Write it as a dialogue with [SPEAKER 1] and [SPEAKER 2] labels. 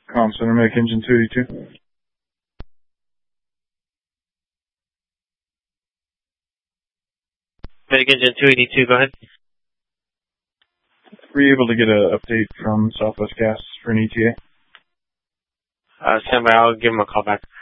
[SPEAKER 1] Comm Center, Medic Engine 282.
[SPEAKER 2] Medic Engine 282, go ahead.
[SPEAKER 1] Were you able to get an update from Southwest Gas for an ETA?
[SPEAKER 2] Stand by, I'll give them a call back.